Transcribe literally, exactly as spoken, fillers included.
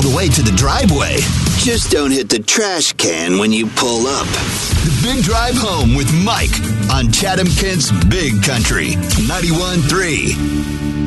all the way to the driveway. Just don't hit the trash can when you pull up. The Big Drive Home with Mike on Chatham Kent's Big Country ninety-one point three.